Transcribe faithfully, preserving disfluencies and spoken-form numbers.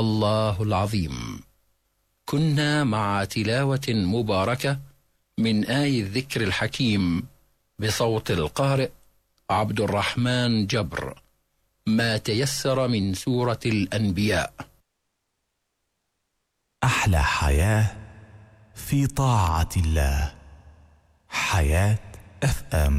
الله العظيم. كنا مع تلاوة مباركة من آي الذكر الحكيم بصوت القارئ عبد الرحمن جبر، ما تيسر من سورة الأنبياء. أحلى حياة في طاعة الله. حياة أف أم.